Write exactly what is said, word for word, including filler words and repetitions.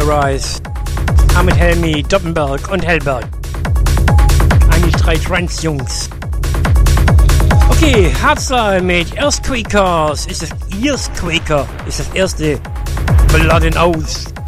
Your Eyes. Ahmed Helmi, Doppenberg und Hellberg. Eigentlich drei Trance-Jungs. Okay, Hardstyle mit Earthquakers. Ist das Earthquaker? Ist das erste Blood and Oath.